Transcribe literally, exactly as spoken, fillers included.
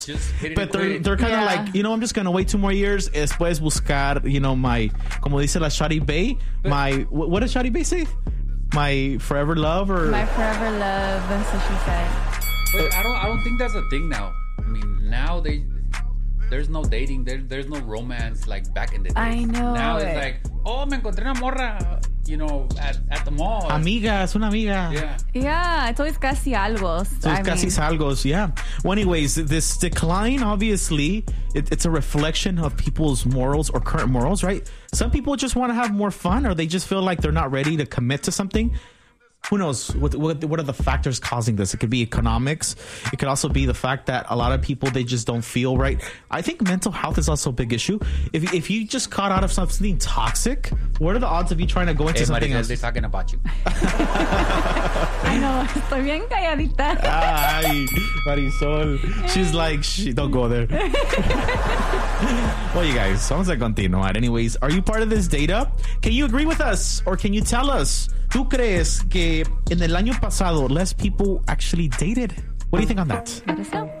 Just hit it But they're, they're kind of Yeah. like, you know, I'm just going to wait two more years. Después buscar, you know, my, como dice la Shawty Bay, my, what, what does Shawty Bay say? My forever love or? My forever love, that's what she said. But I don't. I don't think that's a thing now. I mean, now they there's no dating. There, there's no romance like back in the day. I know Now it. it's like, oh, me encontré una morra, you know, at, at the mall. Amiga, es una amiga. Yeah. Yeah, it's always casi algo. So I it's casi mean, salgos, yeah. Well, anyways, this decline, obviously, it, it's a reflection of people's morals or current morals, right? Some people just want to have more fun, or they just feel like they're not ready to commit to something. Who knows? What, what, what are the factors causing this? It could be economics. It could also be the fact that a lot of people, they just don't feel right. I think mental health is also a big issue. If if you just caught out of something toxic, what are the odds of you trying to go into Hey, something Maricel, else? they're talking about you. I know, estoy bien calladita. Ay, Marisol. She's like, she, don't go there. Well, you guys, vamos a continuar. Anyways, are you part of this data? Can you agree with us? Or can you tell us, ¿tú crees que en el año pasado less people actually dated? What do you think on that? Let us know.